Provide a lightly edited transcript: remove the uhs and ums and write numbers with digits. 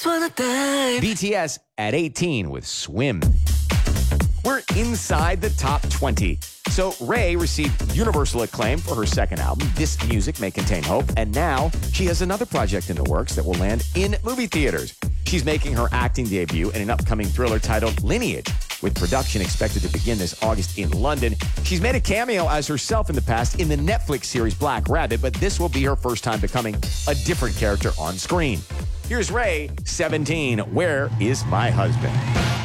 just wanna dive. BTS at 18 with Swim. We're inside the top 20. So Ray received universal acclaim for her second album, This Music May Contain Hope, and now she has another project in the works that will land in movie theaters. She's making her acting debut in an upcoming thriller titled Lineage, with production expected to begin this August in London. She's made a cameo as herself in the past in the Netflix series Black Rabbit, but this will be her first time becoming a different character on screen. Here's Ray, 17, Where Is My Husband?